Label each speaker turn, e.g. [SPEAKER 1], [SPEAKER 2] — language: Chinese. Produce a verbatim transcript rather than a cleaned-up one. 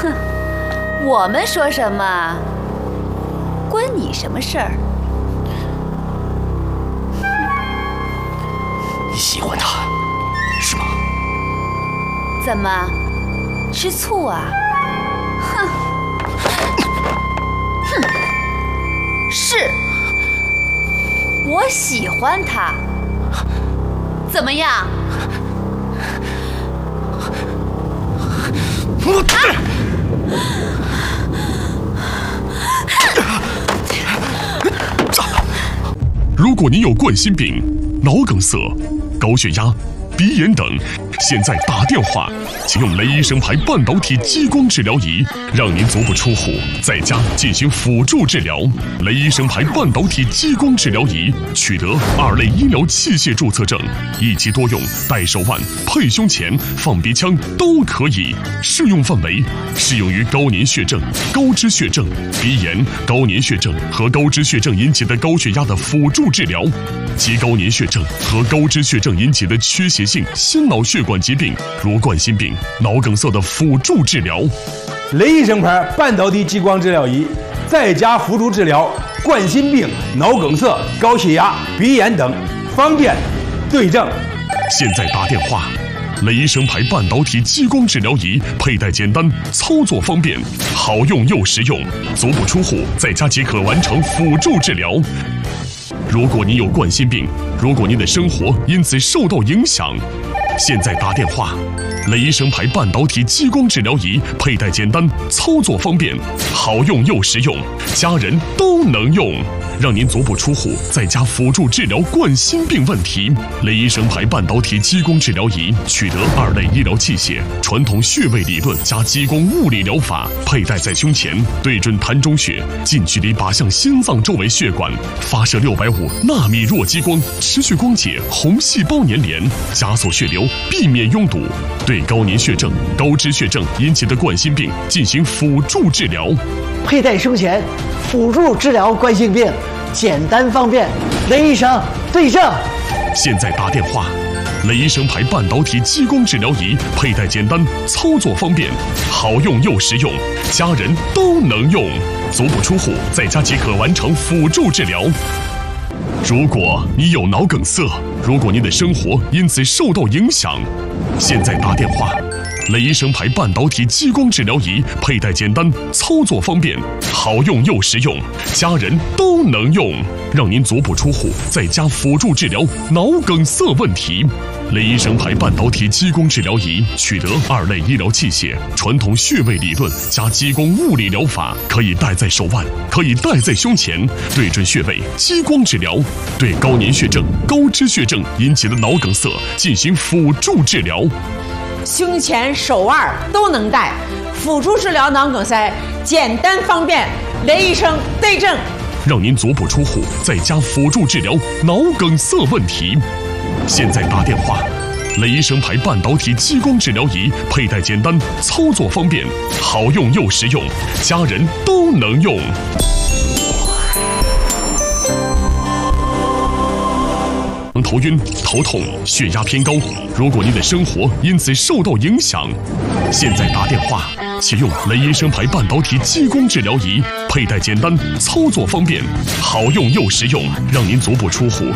[SPEAKER 1] 哼，我们说什么，关你什么事儿？
[SPEAKER 2] 你喜欢他，是吗？
[SPEAKER 1] 怎么，吃醋啊？哼，哼，是，我喜欢他。怎么样？啊！
[SPEAKER 3] 如果您有冠心病、脑梗塞、高血压、鼻炎等，现在打电话，请用雷医生牌半导体激光治疗仪，让您足不出户，在家进行辅助治疗。雷医生牌半导体激光治疗仪取得二类医疗器械注册证，一机多用，戴手腕、配胸前、放鼻腔都可以。适用范围适用于高粘血症、高脂血症、鼻炎、高粘血症和高脂血症引起的高血压的辅助治疗，及高粘血症和高脂血症引起的缺血性心脑血管疾病，如冠心病、脑梗塞的辅助治疗。
[SPEAKER 4] 雷医生牌半导体激光治疗仪，在家辅助治疗冠心病、脑梗塞、高血压、鼻炎等，方便对症。
[SPEAKER 3] 现在打电话。雷医生牌半导体激光治疗仪佩戴简单，操作方便，好用又实用，足不出户，在家即可完成辅助治疗。如果您有冠心病，如果您的生活因此受到影响，现在打电话。雷医生牌半导体激光治疗仪佩戴简单，操作方便，好用又实用，家人都能用，让您足不出户，在家辅助治疗冠心病问题。雷医生牌半导体激光治疗仪取得二类医疗器械，传统穴位理论加激光物理疗法，佩戴在胸前，对准膻中穴，近距离靶向心脏周围血管，发射六百五纳米弱激光，持续光解红细胞粘连，加速血流，避免拥堵，对高粘血症、高脂血症引起的冠心病进行辅助治疗。
[SPEAKER 5] 佩戴胸前，辅助治疗冠心病，简单方便。雷医生对症。
[SPEAKER 3] 现在打电话。雷医生牌半导体激光治疗仪佩戴简单，操作方便，好用又实用，家人都能用，足不出户，在家即可完成辅助治疗。如果你有脑梗塞，如果您的生活因此受到影响，现在打电话。雷医生牌半导体激光治疗仪佩戴简单，操作方便，好用又实用，家人都能用，让您足不出户，在家辅助治疗脑梗塞问题。雷医生牌半导体激光治疗仪取得二类医疗器械，传统穴位理论加激光物理疗法，可以戴在手腕，可以戴在胸前，对准穴位激光治疗，对高粘血症、高脂血症引起的脑梗塞进行辅助治疗。
[SPEAKER 6] 胸前、手腕都能戴，辅助治疗脑梗塞，简单方便。雷医生对症，
[SPEAKER 3] 让您足不出户，在家辅助治疗脑梗塞问题。现在打电话。雷医生牌半导体激光治疗仪佩戴简单，操作方便，好用又实用，家人都能用。头晕、头痛、血压偏高，如果您的生活因此受到影响，现在打电话，启用雷医生牌半导体激光治疗仪，佩戴简单，操作方便，好用又实用，让您足不出户，